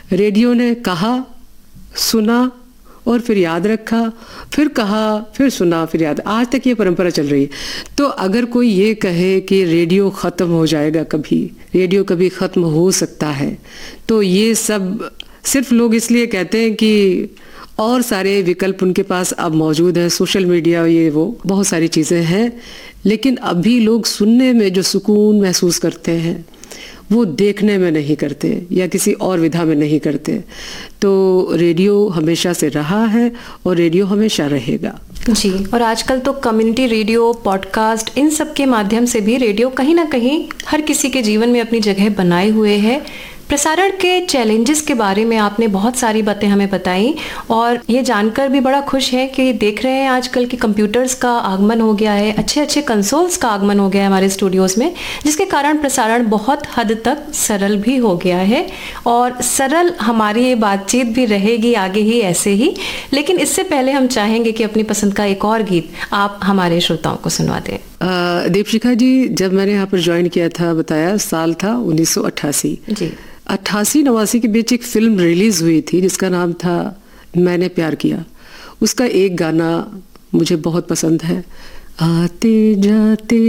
Radio ने कहा, सुना और फिर याद रखा, फिर कहा, फिर सुना, फिर याद, आज तक ये परंपरा चल रही है। तो अगर कोई ये कहे कि रेडियो ख़त्म हो जाएगा, कभी रेडियो कभी ख़त्म हो सकता है, तो ये सब सिर्फ लोग इसलिए कहते हैं कि और सारे विकल्प उनके पास अब मौजूद हैं, सोशल मीडिया, ये वो बहुत सारी चीज़ें हैं, लेकिन अभी लोग सुनने में जो सुकून महसूस करते हैं वो देखने में नहीं करते या किसी और विधा में नहीं करते। तो रेडियो हमेशा से रहा है और रेडियो हमेशा रहेगा जी। और आजकल तो कम्युनिटी रेडियो, पॉडकास्ट, इन सब के माध्यम से भी रेडियो कहीं ना कहीं हर किसी के जीवन में अपनी जगह बनाए हुए है। प्रसारण के चैलेंजेस के बारे में आपने बहुत सारी बातें हमें बताई और ये जानकर भी बड़ा खुश है कि देख रहे हैं आजकल कि कंप्यूटर्स का आगमन हो गया है, अच्छे अच्छे कंसोल्स का आगमन हो गया है हमारे स्टूडियोज़ में, जिसके कारण प्रसारण बहुत हद तक सरल भी हो गया है और सरल हमारी ये बातचीत भी रहेगी आगे ही ऐसे ही। लेकिन इससे पहले हम चाहेंगे कि अपनी पसंद का एक और गीत आप हमारे श्रोताओं को सुनवा दें। दीपशिखा जी, जब मैंने यहाँ पर ज्वाइन किया था, बताया साल था 1988 जी। 88-89 के बीच एक फिल्म रिलीज हुई थी जिसका नाम था मैंने प्यार किया। उसका एक गाना मुझे बहुत पसंद है, आते जाते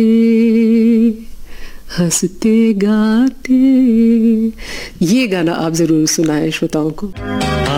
हंसते गाते। ये गाना आप जरूर सुनाएं श्रोताओं को।